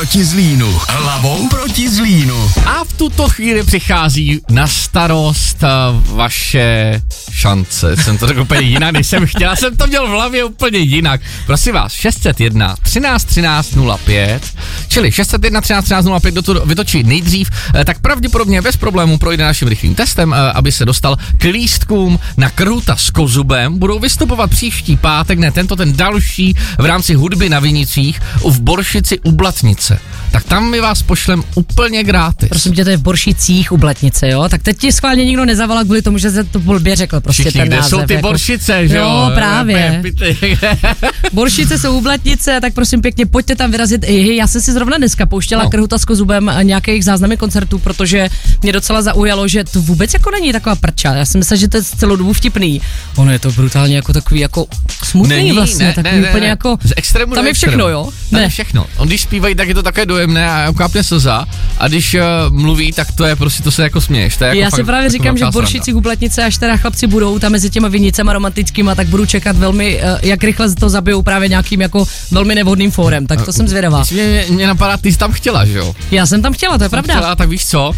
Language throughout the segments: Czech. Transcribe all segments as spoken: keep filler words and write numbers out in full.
proti Zlínu. Hlavou proti Zlínu. A v tuto chvíli přichází na starost vaše šance. Jsem to řekl úplně jinak, než jsem chtěl. Já jsem to měl v hlavě úplně jinak. Prosím vás, šest set jedna třináct třináct nula pět, čili šest set jedna třináct třináct nula pět, kdo to vytočí nejdřív, tak pravděpodobně bez problémů projde naším rychlým testem, aby se dostal k lístkům na Krhuta s Kozubem. Budou vystupovat příští pátek, ne tento, ten další v rámci hudby na Vinicích v Boršici u Blatnice. Tak tam my vás pošlem úplně gratis. Prosím tě, to je v Boršicích u Blatnice, jo? Tak teď ti schválně nikdo nezavolal kvůli tomu, že se to blbě řekl prostě. Všichni, ten kde název. jsou ty jako... Boršice, že jo? Jo, právě. Boršice jsou u Blatnice, tak prosím pěkně, pojďte tam vyrazit. Hej, já jsem si zrovna dneska pouštěla no. Krhuta s Kozubem nějakých záznamy koncertů, protože mě docela zaujalo, že to vůbec jako není taková prča. Já si myslím, že to je celou dobu vtipný. Ono je to brutálně jako takový jako smutný není, vlastně, ne, takový ne, úplně ne. jako Z extrému tam je všechno, extrému. jo? Tam Ne. je všechno. On když zpívají, tak je to také dojemné a ukápne slza, a když uh, mluví, tak to je prostě, to se jako směješ. To je jako Já fakt, si právě říkám, že v Boršicích u Blatnice, až teda chlapci budou tam mezi těma vinicema romantickýma, tak budu čekat velmi, uh, jak rychle to zabijou právě nějakým jako velmi nevhodným fórem, tak to jsem zvědavá. Mě, mě, mě napadá, ty jsi tam chtěla, že jo? Já jsem tam chtěla, to je pravda. Chtěla, tak víš co?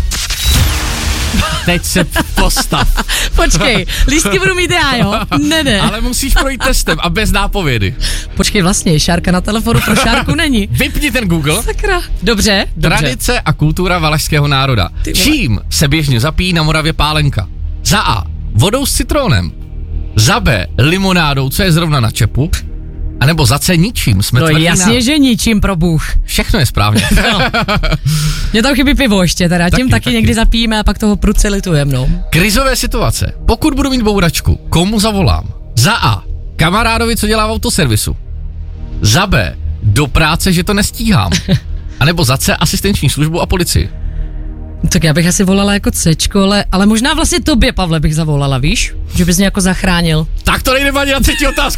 Teď se postav. Počkej, lístky budu mít já, jo? Ne, ne. Ale musíš projít testem a bez nápovědy. Počkej, vlastně, Šárka na telefonu pro Šárku není. Vypni ten Google. Sakra. Dobře, dobře. Tradice a kultura valašského národa. Čím se běžně zapíjí na Moravě pálenka? Za A. Vodou s citrónem. Za B. Limonádou, co je zrovna na čepu. A nebo za C ničím. Jsme No tvrdí jasně, na... že ničím, pro bůh. Všechno je správně. No. Mně tam chybí pivo ještě teda, Taky, tím taky, taky někdy zapijeme a pak toho prudce litujeme, no. Krizové situace. Pokud budu mít bouračku, komu zavolám? Za A. Kamarádovi, co dělá v autoservisu. Za B. Do práce, že to nestíhám. A nebo za C. Asistenční službu a policii. Tak já bych asi volala jako Cčko, ale, ale možná vlastně tobě, Pavle, bych zavolala, víš? Že bys mě jako zachránil. Tak to nejde ani na třetí otázku.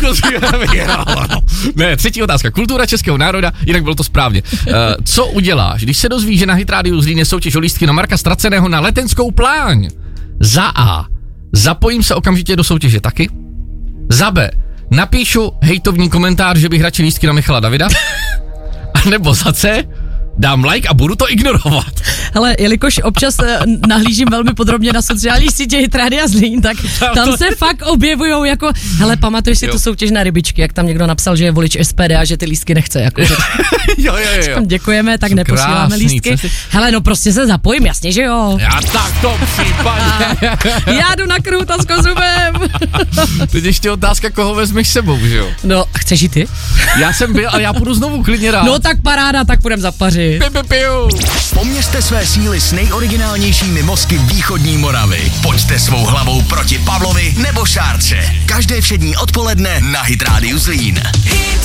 Ne, třetí otázka. Kultura českého národa, jinak bylo to správně. Uh, co uděláš, když se dozvíš, že na Hit Rádiu Zlín je soutěž o lístky na Marka Straceného na Letenskou pláň? Za A. Zapojím se okamžitě do soutěže taky. Za B. Napíšu hejtovní komentář, že bych radši lístky na Michala Davida. A nebo za C. Dám like a budu to ignorovat. Hele, jelikož občas eh, nahlížím velmi podrobně na sociální sítě Hit Rádia Zlín, tak tam se fakt objevujou jako, hele, pamatuješ si jo. tu soutěž na rybičky, jak tam někdo napsal, že je volič S P D a že ty lístky nechce. Jako, že... jo, jo, jo. Tam děkujeme, tak neposíláme krásný, lístky. si... Hele, no prostě se zapojím, jasně, že jo. Já tak to případně. Já jdu na Krhuta s Kozubem. Teď ještě otázka, koho vezmeš sebou, že jo? No, chceš jít ty? Já jsem byl, ale já půjdu znovu klidně rád. No tak paráda, tak půjdem za Paři. Piu, piu, piu. Poměřte své síly s nejoriginálnějšími mozky východní Moravy. Pojďte svou hlavou proti Pavlovi nebo Šárce. Každé všední odpoledne na Hit Rádiu Zlín. Hit